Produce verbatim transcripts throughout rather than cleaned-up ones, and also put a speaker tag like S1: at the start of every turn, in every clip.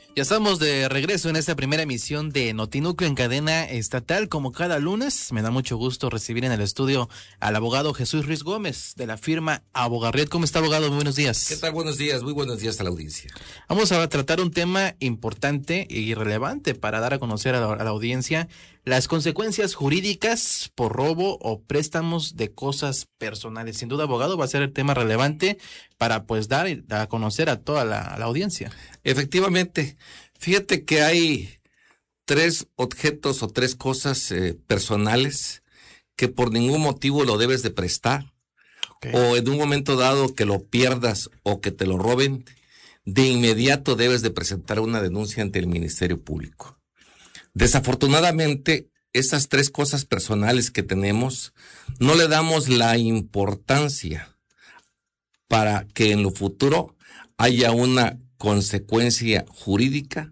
S1: Ya estamos de regreso en esta primera emisión de Notinúcleo en cadena estatal. Como cada lunes, me da mucho gusto recibir en el estudio al abogado Jesús Ruiz Gómez de la firma Abogarriet. ¿Cómo está, abogado? Muy buenos días.
S2: ¿Qué tal? Buenos días, muy buenos días a la audiencia.
S1: Vamos a tratar un tema importante y relevante para dar a conocer a la, a la audiencia las consecuencias jurídicas por robo o préstamos de cosas personales. Sin duda, abogado, va a ser el tema relevante para pues dar a conocer a toda la, a la audiencia.
S2: Efectivamente, fíjate que hay tres objetos o tres cosas eh, personales que por ningún motivo lo debes de prestar, okay, o en un momento dado que lo pierdas o que te lo roben, de inmediato debes de presentar una denuncia ante el Ministerio Público. Desafortunadamente, esas tres cosas personales que tenemos, no le damos la importancia para que en lo futuro haya una consecuencia jurídica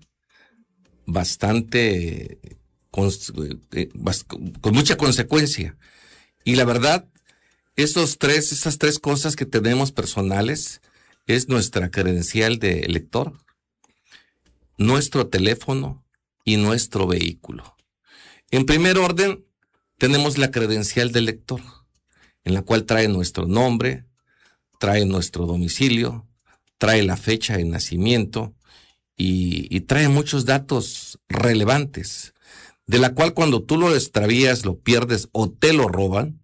S2: bastante, con, eh, con mucha consecuencia. Y la verdad, esos tres, esas tres cosas que tenemos personales es nuestra credencial de elector, nuestro teléfono y nuestro vehículo. En primer orden, tenemos la credencial de elector, en la cual trae nuestro nombre, trae nuestro domicilio, trae la fecha de nacimiento y, y trae muchos datos relevantes, de la cual cuando tú lo extravías, lo pierdes o te lo roban,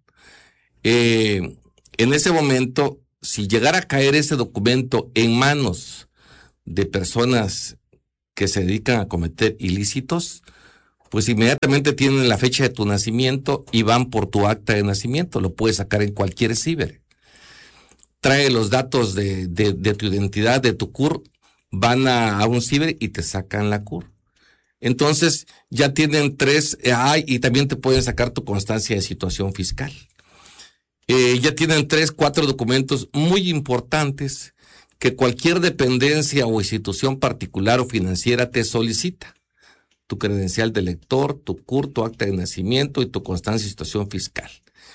S2: eh, en ese momento, si llegara a caer ese documento en manos de personas que se dedican a cometer ilícitos, pues inmediatamente tienen la fecha de tu nacimiento y van por tu acta de nacimiento, lo puedes sacar en cualquier ciber. Trae los datos de, de, de tu identidad, de tu C U R, van a, a un ciber y te sacan la C U R. Entonces ya tienen tres, ah, y también te pueden sacar tu constancia de situación fiscal. Eh, ya tienen tres, cuatro documentos muy importantes que cualquier dependencia o institución particular o financiera te solicita. Tu credencial de elector, tu C U R, tu acta de nacimiento y tu constancia de situación fiscal.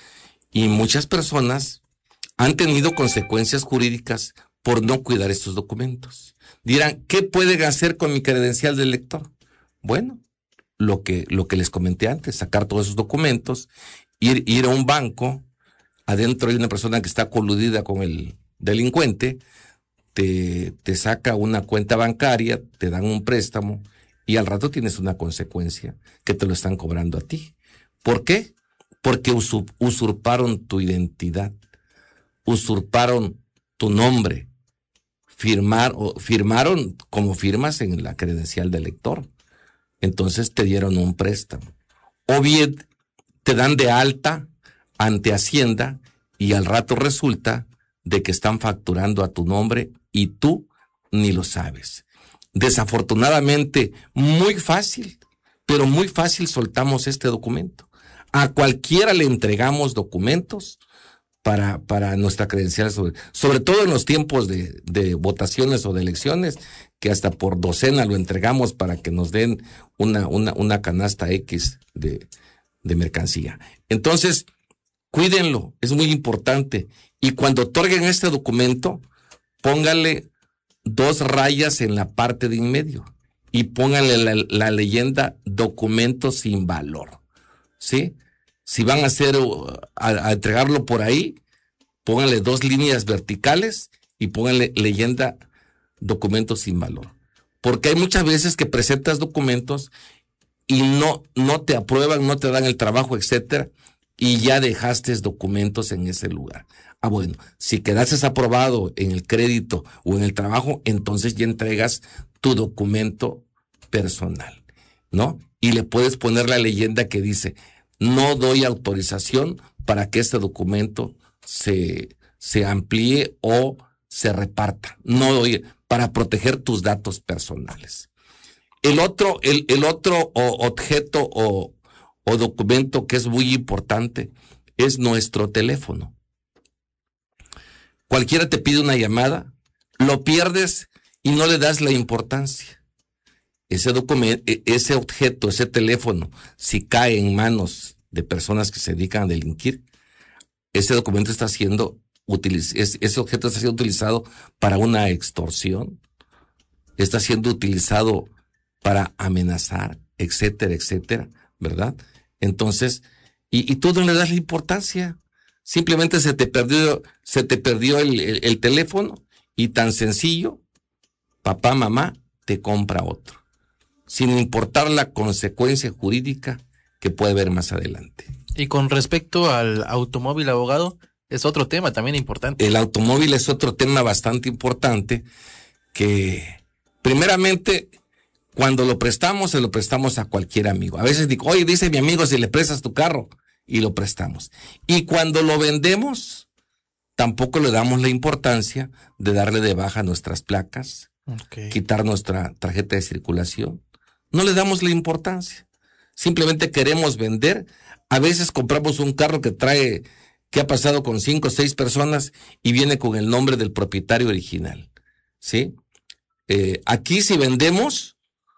S2: Y muchas personas han tenido consecuencias jurídicas por no cuidar estos documentos. Dirán, ¿qué pueden hacer con mi credencial de elector? Bueno, lo que, lo que les comenté antes, sacar todos esos documentos, ir, ir a un banco, adentro hay una persona que está coludida con el delincuente, te, te saca una cuenta bancaria, te dan un préstamo y al rato tienes una consecuencia que te lo están cobrando a ti. ¿Por qué? Porque usurparon tu identidad, usurparon tu nombre, firmar, o firmaron como firmas en la credencial de elector. Entonces te dieron un préstamo. O bien te dan de alta ante Hacienda y al rato resulta de que están facturando a tu nombre y tú ni lo sabes. Desafortunadamente, muy fácil, pero muy fácil soltamos este documento. A cualquiera le entregamos documentos para, para nuestra credencial, sobre, sobre todo en los tiempos de, de votaciones o de elecciones, que hasta por docena lo entregamos para que nos den una, una, una canasta X de, de mercancía. Entonces, cuídenlo, es muy importante. Y cuando otorguen este documento, pónganle dos rayas en la parte de en medio y pónganle la, la leyenda documento sin valor, ¿sí? Si van a hacer, a, a entregarlo por ahí, pónganle dos líneas verticales y pónganle leyenda documento sin valor. Porque hay muchas veces que presentas documentos y no, no te aprueban, no te dan el trabajo, etcétera, y ya dejaste documentos en ese lugar. Ah, bueno, si quedaste aprobado en el crédito o en el trabajo, entonces ya entregas tu documento personal, ¿no? Y le puedes poner la leyenda que dice, no doy autorización para que este documento se, se amplíe o se reparta. No doy, para proteger tus datos personales. El otro, el, el otro o, objeto o, o documento que es muy importante es nuestro teléfono. Cualquiera te pide una llamada, lo pierdes y no le das la importancia. Ese documento, ese objeto, ese teléfono, si cae en manos de personas que se dedican a delinquir, ese documento está siendo utilizado, ese objeto está siendo utilizado para una extorsión, está siendo utilizado para amenazar, etcétera, etcétera, ¿verdad? Entonces, y, y tú no le das la importancia. Simplemente se te perdió, se te perdió el, el, el teléfono y tan sencillo, papá, mamá, te compra otro, sin importar la consecuencia jurídica que puede haber más adelante.
S1: Y con respecto al automóvil, abogado, es otro tema también importante.
S2: El automóvil es otro tema bastante importante que, primeramente, cuando lo prestamos, se lo prestamos a cualquier amigo. A veces digo, oye, dice mi amigo, si le prestas tu carro, y lo prestamos. Y cuando lo vendemos, tampoco le damos la importancia de darle de baja nuestras placas, okay, quitar nuestra tarjeta de circulación. No le damos la importancia. Simplemente queremos vender. A veces compramos un carro que trae, que ha pasado con cinco o seis personas y viene con el nombre del propietario original, ¿sí? Eh, aquí si vendemos,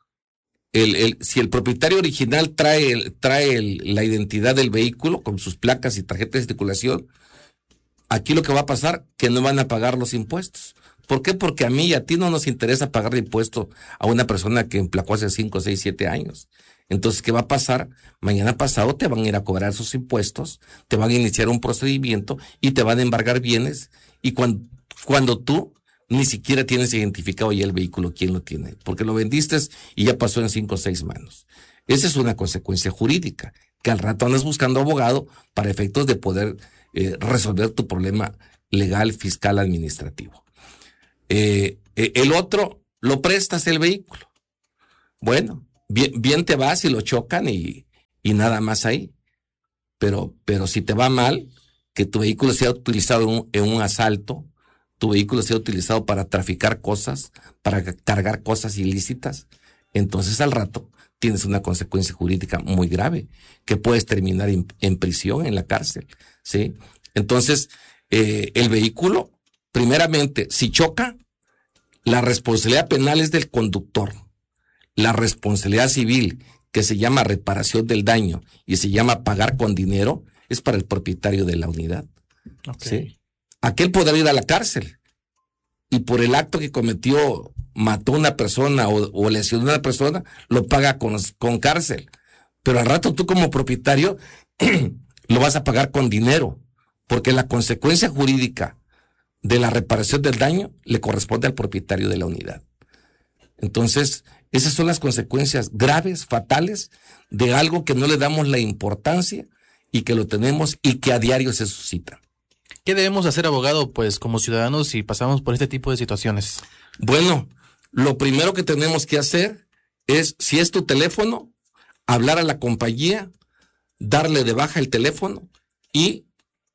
S2: El, el, si el propietario original trae, el, trae el, la identidad del vehículo con sus placas y tarjetas de circulación, aquí lo que va a pasar que no van a pagar los impuestos. ¿Por qué? Porque a mí y a ti no nos interesa pagar impuesto a una persona que emplacó hace cinco, seis, siete años. Entonces, ¿qué va a pasar? Mañana pasado te van a ir a cobrar sus impuestos, te van a iniciar un procedimiento y te van a embargar bienes, y cuando, cuando tú ni siquiera tienes identificado ya el vehículo, quién lo tiene, porque lo vendiste y ya pasó en cinco o seis manos. Esa es una consecuencia jurídica, que al rato andas buscando abogado para efectos de poder eh, resolver tu problema legal, fiscal, administrativo. Eh, eh, el otro, lo prestas el vehículo. Bueno, bien, bien te vas y lo chocan y, y nada más ahí. Pero, pero si te va mal, que tu vehículo sea utilizado en un, en un asalto, tu vehículo sea utilizado para traficar cosas, para cargar cosas ilícitas, entonces al rato tienes una consecuencia jurídica muy grave, que puedes terminar en, en prisión, en la cárcel, ¿sí? Entonces, eh, el vehículo, primeramente, si choca, la responsabilidad penal es del conductor. La responsabilidad civil, que se llama reparación del daño y se llama pagar con dinero, es para el propietario de la unidad, okay, ¿sí? Aquel podrá ir a la cárcel y por el acto que cometió, mató a una persona o, o lesionó a una persona, lo paga con, con cárcel. Pero al rato tú como propietario lo vas a pagar con dinero, porque la consecuencia jurídica de la reparación del daño le corresponde al propietario de la unidad. Entonces, esas son las consecuencias graves, fatales, de algo que no le damos la importancia y que lo tenemos y que a diario se suscita.
S1: ¿Qué debemos hacer, abogado, pues como ciudadanos si pasamos por este tipo de situaciones?
S2: Bueno, lo primero que tenemos que hacer es, si es tu teléfono, hablar a la compañía, darle de baja el teléfono y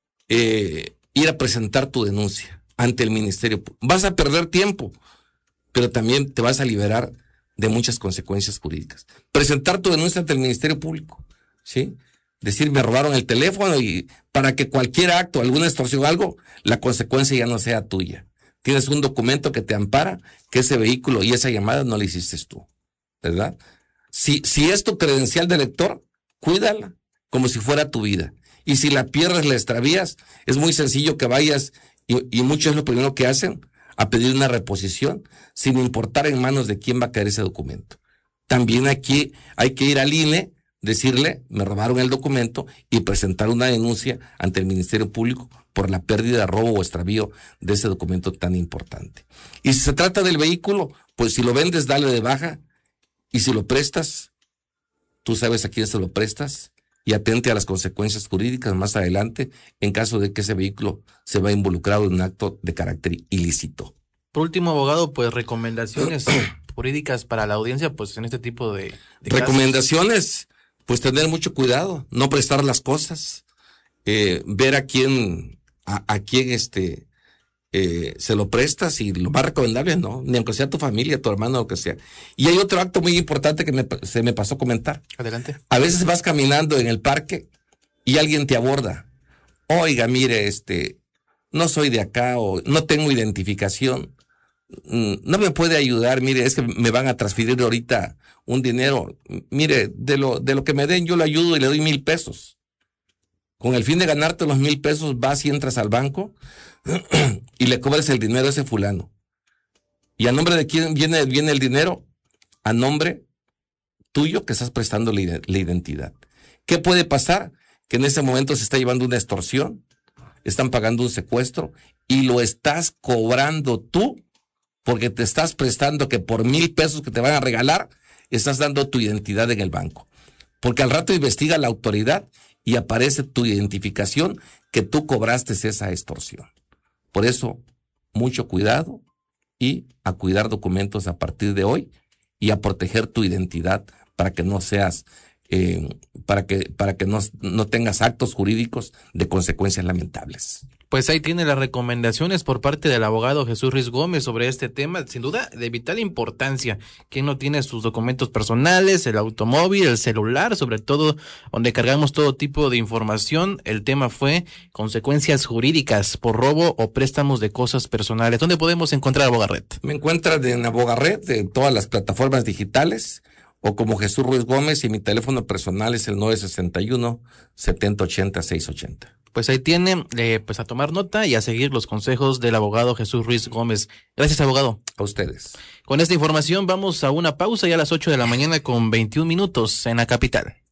S2: eh, ir a presentar tu denuncia ante el ministerio. Vas a perder tiempo, pero también te vas a liberar de muchas consecuencias jurídicas. Presentar tu denuncia ante el Ministerio Público, ¿sí? Decir, me robaron el teléfono, y para que cualquier acto, alguna extorsión o algo, la consecuencia ya no sea tuya. Tienes un documento que te ampara que ese vehículo y esa llamada no la hiciste tú, ¿verdad? Si, si es tu credencial de lector, cuídala como si fuera tu vida. Y si la pierdes, la extravías, es muy sencillo que vayas, y, y muchos es lo primero que hacen, a pedir una reposición, sin importar en manos de quién va a caer ese documento. También aquí hay que ir al I N E, decirle, me robaron el documento, y presentar una denuncia ante el Ministerio Público por la pérdida, robo o extravío de ese documento tan importante. Y si se trata del vehículo, pues si lo vendes, dale de baja, y si lo prestas, tú sabes a quién se lo prestas, y atente a las consecuencias jurídicas más adelante en caso de que ese vehículo se vea involucrado en un acto de carácter ilícito.
S1: Por último, abogado, pues recomendaciones jurídicas para la audiencia, pues en este tipo de, de
S2: recomendaciones, casos. Pues tener mucho cuidado, no prestar las cosas, eh, ver a quién, a, a quién este eh, se lo prestas, y lo más recomendable no, ni aunque sea tu familia, tu hermano, lo que sea. Y hay otro acto muy importante que me, se me pasó a comentar.
S1: Adelante.
S2: A veces vas caminando en el parque y alguien te aborda. Oiga, mire, este, no soy de acá, o no tengo identificación, no me puede ayudar, mire, es que me van a transferir ahorita un dinero, mire, de lo, de lo que me den yo le ayudo y le doy mil pesos. Con el fin de ganarte los mil pesos, vas y entras al banco y le cobras el dinero a ese fulano. ¿Y a nombre de quién viene, viene el dinero? A nombre tuyo que estás prestando la, la identidad. ¿Qué puede pasar? Que en ese momento se está llevando una extorsión, están pagando un secuestro y lo estás cobrando tú porque te estás prestando que por mil pesos que te van a regalar, estás dando tu identidad en el banco. Porque al rato investiga la autoridad y aparece tu identificación que tú cobraste esa extorsión. Por eso, mucho cuidado y a cuidar documentos a partir de hoy y a proteger tu identidad para que no seas, eh, para que, para que no, no tengas actos jurídicos de consecuencias lamentables.
S1: Pues ahí tiene las recomendaciones por parte del abogado Jesús Ruiz Gómez sobre este tema, sin duda de vital importancia. ¿Quién no tiene sus documentos personales, el automóvil, el celular, sobre todo donde cargamos todo tipo de información? El tema fue consecuencias jurídicas por robo o préstamos de cosas personales. ¿Dónde podemos encontrar a Abogarret?
S2: Me encuentras en Abogarret, en todas las plataformas digitales, o como Jesús Ruiz Gómez, y mi teléfono personal es el nueve seis uno, siete cero ocho cero, seis ocho cero.
S1: Pues ahí tienen, eh, pues a tomar nota y a seguir los consejos del abogado Jesús Ruiz Gómez. Gracias, abogado.
S2: A ustedes.
S1: Con esta información vamos a una pausa ya a las ocho de la mañana con veintiún minutos en la capital.